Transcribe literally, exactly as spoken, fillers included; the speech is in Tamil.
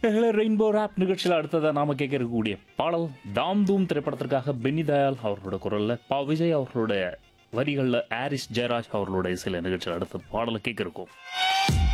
ரெயின்போ ராப் நிகழ்ச்சியில் அடுத்ததாக நாம கேட்க இருக்கக்கூடிய பாடல் தாம் தூம் திரைப்படத்திற்காக பென்னி தயாள் அவர்களோட குரல்ல பா விஜய் அவர்களுடைய வரிகளில் ஹாரிஸ் ஜெயராஜ் அவர்களுடைய சில நிகழ்ச்சியில் அடுத்த பாடலை கேட்க இருக்கும்.